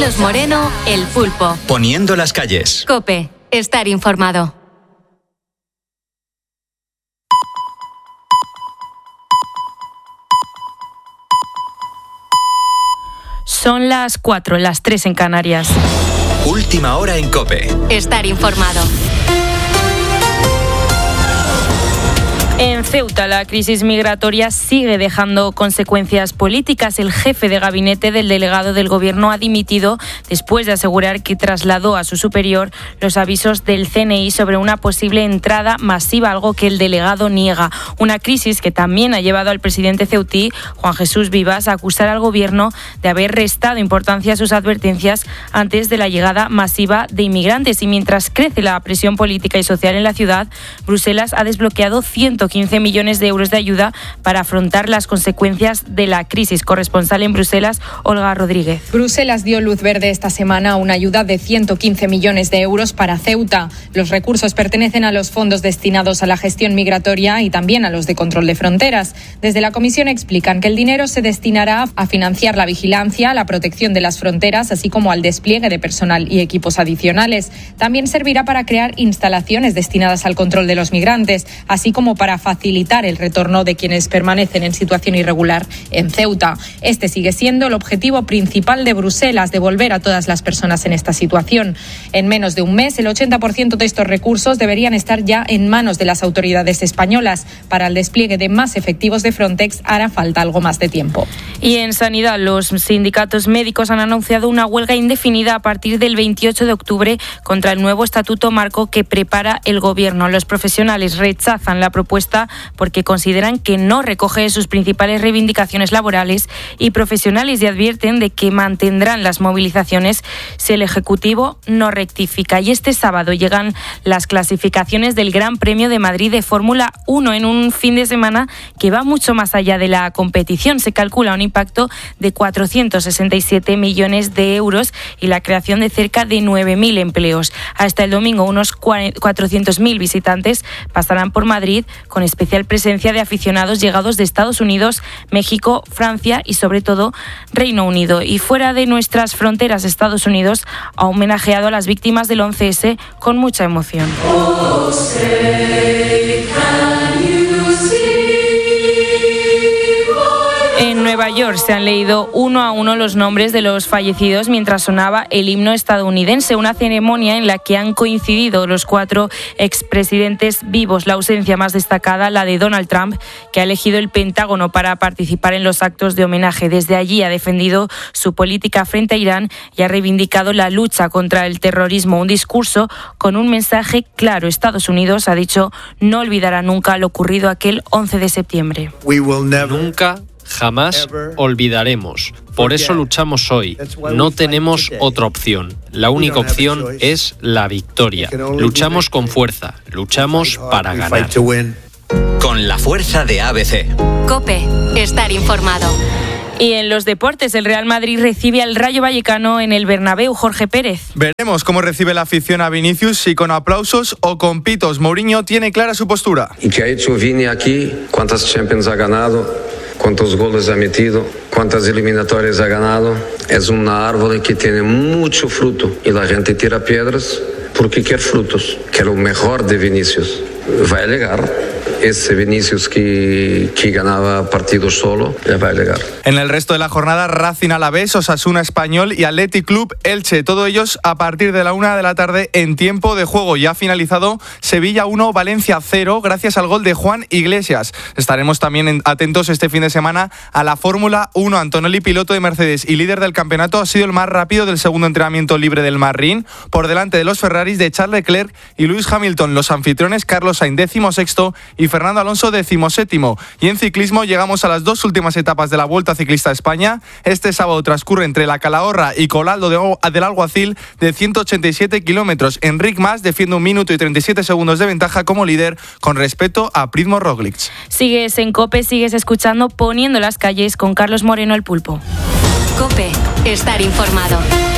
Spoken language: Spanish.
Carlos Moreno, El Pulpo. Poniendo las calles. COPE. Estar informado. Son las 4, las 3 en Canarias. Última hora en COPE. Estar informado. En Ceuta, la crisis migratoria sigue dejando consecuencias políticas. El jefe de gabinete del delegado del Gobierno ha dimitido después de asegurar que trasladó a su superior los avisos del CNI sobre una posible entrada masiva, algo que el delegado niega. Una crisis que también ha llevado al presidente ceutí, Juan Jesús Vivas, a acusar al Gobierno de haber restado importancia a sus advertencias antes de la llegada masiva de inmigrantes. Y mientras crece la presión política y social en la ciudad, Bruselas ha desbloqueado 115 millones de euros de ayuda para afrontar las consecuencias de la crisis. Corresponsal en Bruselas, Olga Rodríguez. Bruselas dio luz verde esta semana a una ayuda de 115 millones de euros para Ceuta. Los recursos pertenecen a los fondos destinados a la gestión migratoria y también a los de control de fronteras. Desde la Comisión explican que el dinero se destinará a financiar la vigilancia, la protección de las fronteras, así como al despliegue de personal y equipos adicionales. También servirá para crear instalaciones destinadas al control de los migrantes, así como para facilitar el retorno de quienes permanecen en situación irregular en Ceuta. Este sigue siendo el objetivo principal de Bruselas, devolver a todas las personas en esta situación. En menos de un mes, el 80% de estos recursos deberían estar ya en manos de las autoridades españolas. Para el despliegue de más efectivos de Frontex hará falta algo más de tiempo. Y en sanidad, los sindicatos médicos han anunciado una huelga indefinida a partir del 28 de octubre contra el nuevo estatuto marco que prepara el Gobierno. Los profesionales rechazan la propuesta porque consideran que no recoge sus principales reivindicaciones laborales y profesionales y advierten de que mantendrán las movilizaciones si el Ejecutivo no rectifica. Y este sábado llegan las clasificaciones del Gran Premio de Madrid de Fórmula 1 en un fin de semana que va mucho más allá de la competición. Se calcula un impacto de 467 millones de euros y la creación de cerca de 9.000 empleos. Hasta el domingo unos 400.000 visitantes pasarán por Madrid, con especial presencia de aficionados llegados de Estados Unidos, México, Francia y sobre todo Reino Unido. Y fuera de nuestras fronteras, Estados Unidos ha homenajeado a las víctimas del 11S con mucha emoción. En Nueva York se han leído uno a uno los nombres de los fallecidos mientras sonaba el himno estadounidense, una ceremonia en la que han coincidido los 4 expresidentes vivos. La ausencia más destacada, la de Donald Trump, que ha elegido el Pentágono para participar en los actos de homenaje. Desde allí ha defendido su política frente a Irán y ha reivindicado la lucha contra el terrorismo. Un discurso con un mensaje claro. Estados Unidos, ha dicho, no olvidará nunca lo ocurrido aquel 11 de septiembre. Nunca, jamás olvidaremos. Por eso luchamos hoy. No tenemos otra opción. La única opción es la victoria. Luchamos con fuerza. Luchamos para ganar. Con la fuerza de ABC. COPE. Estar informado. Y en los deportes, el Real Madrid recibe al Rayo Vallecano en el Bernabéu. Jorge Pérez. Veremos cómo recibe la afición a Vinicius, si con aplausos o con pitos. Mourinho tiene clara su postura. ¿Y qué ha hecho Vini aquí? ¿Cuántas Champions ha ganado? ¿Cuántos goles ha metido? ¿Cuántas eliminatorias ha ganado? Es una árbol que tiene mucho fruto y la gente tira piedras porque quiere frutos. Que lo mejor de Vinicius va a llegar. Ese Vinicius que ganaba partidos solo, ya va a llegar. En el resto de la jornada, Racing Alavés, Osasuna Español y Athletic Club Elche. Todos ellos a partir de la 1 de la tarde en tiempo de juego. Ya ha finalizado Sevilla 1, Valencia 0, gracias al gol de Juan Iglesias. Estaremos también atentos este fin de semana a la Fórmula 1. Antonelli, piloto de Mercedes y líder del campeonato, ha sido el más rápido del segundo entrenamiento libre del Marrín, por delante de los Ferraris de Charles Leclerc y Lewis Hamilton. Los anfitriones, Carlos Sainz 16º y Fernando Alonso 17º. Y en ciclismo llegamos a las 2 últimas etapas de la Vuelta Ciclista a España. Este sábado transcurre entre la Calahorra y Colaldo del Alguacil de 187 kilómetros. Enric Mas defiende 1 minuto y 37 segundos de ventaja como líder con respecto a Primož Roglic. Sigues en COPE, sigues escuchando Poniendo las calles con Carlos Moreno, el Pulpo. COPE. Estar informado.